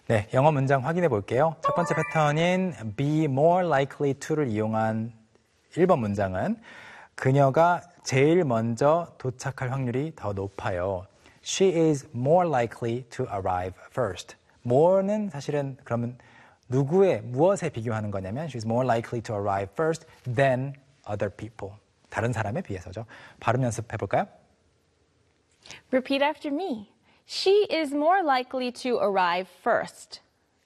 네, 영어 문장 확인해 볼게요. 첫 번째 패턴인 be more likely to를 이용한 1번 문장은 그녀가 제일 먼저 도착할 확률이 더 높아요. She is more likely to arrive first. more는 사실은 그러면 무엇에 비교하는 거냐면 she's more likely to arrive first than other people. 다른 사람에 비해서죠. 발음 연습해 볼까요? Repeat after me. She is more likely to arrive first.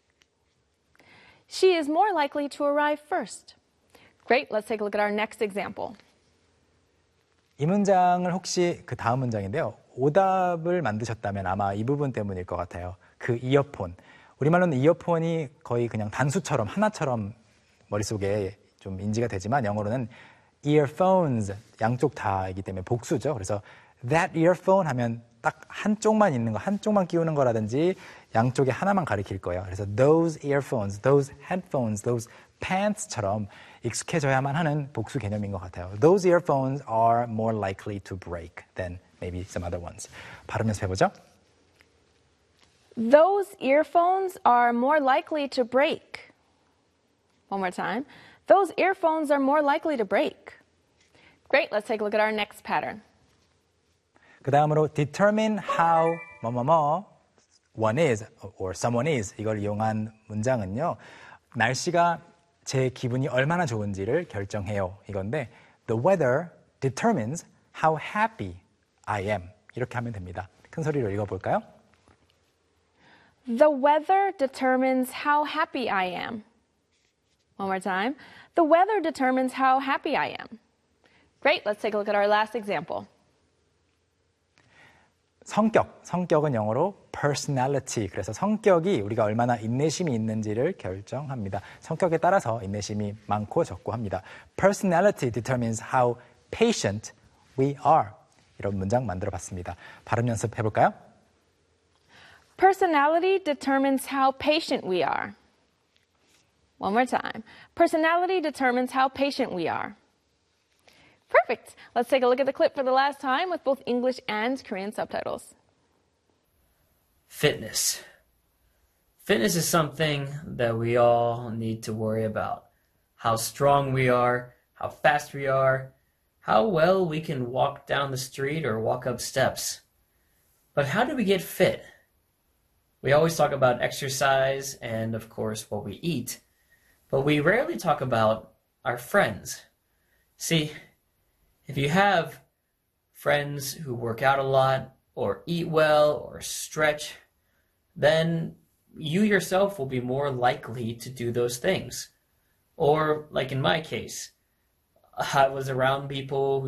She is more likely to arrive first. Great, let's take a look at our next example. 이 문장을 혹시 그 다음 문장인데요. 오답을 만드셨다면 아마 이 부분 때문일 것 같아요. 그 이어폰. 우리말로는 이어폰이 거의 그냥 단수처럼 하나처럼 머릿속에 좀 인지가 되지만 영어로는 earphones 양쪽 다이기 때문에 복수죠. 그래서 that earphone 하면 딱 한쪽만 있는 거, 한쪽만 끼우는 거라든지 양쪽에 하나만 가리킬 거예요. 그래서 those earphones, those headphones, those pants처럼 익숙해져야만 하는 복수 개념인 것 같아요. Those earphones are more likely to break than maybe some other ones. 발음 연습해보죠. Those earphones are more likely to break. One more time. Those earphones are more likely to break. Great, let's take a look at our next pattern. 그 다음으로 determine how one is or someone is 이걸 이용한 문장은요. 날씨가 제 기분이 얼마나 좋은지를 결정해요. 이건데 the weather determines how happy I am. 이렇게 하면 됩니다. 큰 소리로 읽어볼까요? The weather determines how happy I am. One more time. The weather determines how happy I am. Great, let's take a look at our last example. 성격은 영어로 personality. 그래서 성격이 우리가 얼마나 인내심이 있는지를 결정합니다. 성격에 따라서 인내심이 많고 적고 합니다. Personality determines how patient we are. 이런 문장 만들어 봤습니다. 발음 연습해 볼까요? Personality determines how patient we are. One more time. Personality determines how patient we are. Perfect. Let's take a look at the clip for the last time with both English and Korean subtitles. Fitness. Fitness is something that we all need to worry about. How strong we are, how fast we are, how well we can walk down the street or walk up steps. But how do we get fit? We always talk about exercise and, of course, what we eat, but we rarely talk about our friends. See, if you have friends who work out a lot, or eat well, or stretch, then you yourself will be more likely to do those things. Or, like in my case, I was around people who